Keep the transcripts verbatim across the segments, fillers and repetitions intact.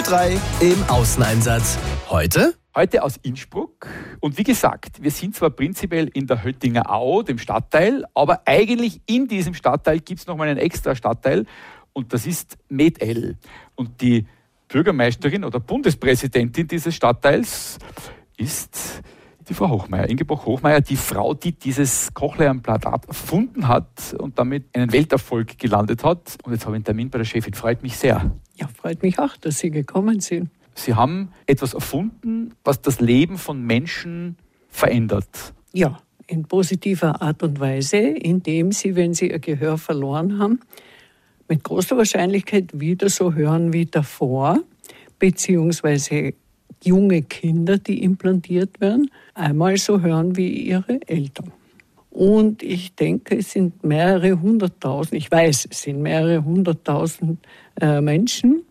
drei im Außeneinsatz. Heute? Heute aus Innsbruck. Und wie gesagt, wir sind zwar prinzipiell in der Höttinger Au, dem Stadtteil, aber eigentlich in diesem Stadtteil gibt es nochmal einen extra Stadtteil und das ist Med-El. Und die Bürgermeisterin oder Bundespräsidentin dieses Stadtteils ist die Frau Hochmeier, Ingeborg Hochmeier, die Frau, die dieses Cochlea-Blatt erfunden hat und damit einen Welterfolg gelandet hat. Und jetzt habe ich einen Termin bei der Chefin. Freut mich sehr. Ja, freut mich auch, dass Sie gekommen sind. Sie haben etwas erfunden, was das Leben von Menschen verändert. Ja, in positiver Art und Weise, indem Sie, wenn Sie Ihr Gehör verloren haben, mit großer Wahrscheinlichkeit wieder so hören wie davor, beziehungsweise junge Kinder, die implantiert werden, einmal so hören wie ihre Eltern. Und ich denke, es sind mehrere hunderttausend, ich weiß, es sind mehrere hunderttausend äh, Menschen,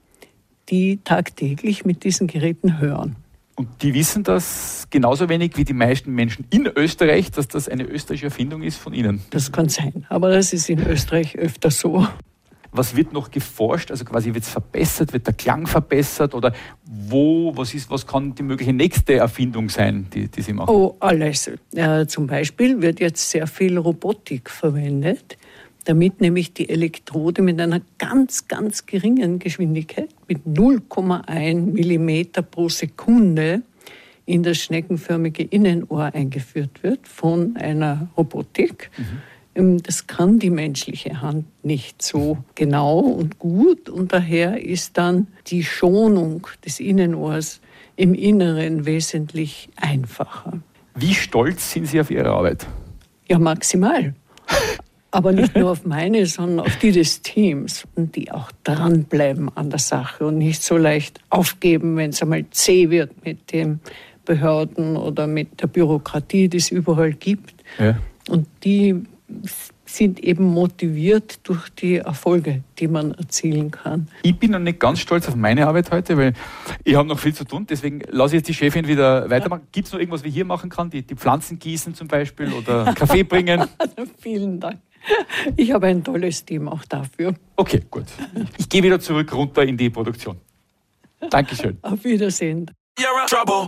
die tagtäglich mit diesen Geräten hören. Und die wissen das genauso wenig wie die meisten Menschen in Österreich, dass das eine österreichische Erfindung ist von Ihnen. Das kann sein, aber das ist in Österreich öfter so. Was wird noch geforscht? Also quasi wird es verbessert, wird der Klang verbessert oder wo, was ist, was kann die mögliche nächste Erfindung sein, die, die Sie machen? Oh, alles. Äh, zum Beispiel wird jetzt sehr viel Robotik verwendet, damit nämlich die Elektrode mit einer ganz, ganz geringen Geschwindigkeit, mit null Komma eins Millimeter pro Sekunde in das schneckenförmige Innenohr eingeführt wird von einer Robotik. Mhm. Das kann die menschliche Hand nicht so genau und gut und daher ist dann die Schonung des Innenohrs im Inneren wesentlich einfacher. Wie stolz sind Sie auf Ihre Arbeit? Ja, maximal. Aber nicht nur auf meine, sondern auf die des Teams und die auch dranbleiben an der Sache und nicht so leicht aufgeben, wenn es einmal zäh wird mit den Behörden oder mit der Bürokratie, die es überall gibt. Ja. Und die sind eben motiviert durch die Erfolge, die man erzielen kann. Ich bin noch nicht ganz stolz auf meine Arbeit heute, weil ich habe noch viel zu tun. Deswegen lasse ich jetzt die Chefin wieder weitermachen. Gibt es noch irgendwas, wie ich hier machen kann? Die, die Pflanzen gießen zum Beispiel oder Kaffee bringen? Vielen Dank. Ich habe ein tolles Team auch dafür. Okay, gut. Ich gehe wieder zurück runter in die Produktion. Dankeschön. Auf Wiedersehen. You're in trouble.